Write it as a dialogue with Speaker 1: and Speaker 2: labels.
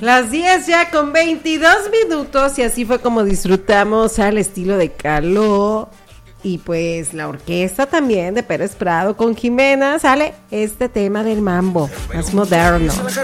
Speaker 1: Las 10 ya con 22 minutos y así fue como disfrutamos al estilo de Caló y pues la orquesta también de Pérez Prado con Jimena. Sale este tema del mambo más moderno.